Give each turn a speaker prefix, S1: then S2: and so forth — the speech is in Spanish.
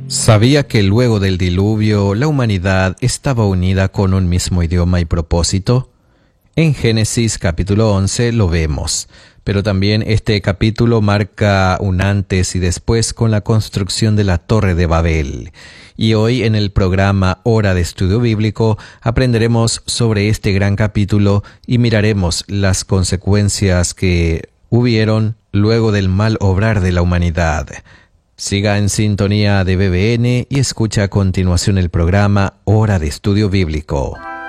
S1: ¿Sabía que luego del diluvio la humanidad estaba unida con un mismo idioma y propósito? En Génesis capítulo 11 lo vemos, pero también este capítulo marca un antes y después con la construcción de la Torre de Babel. Y hoy en el programa Hora de Estudio Bíblico aprenderemos sobre este gran capítulo y miraremos las consecuencias que hubieron luego del mal obrar de la humanidad. Siga en sintonía de BBN y escucha a continuación el programa Hora de Estudio Bíblico.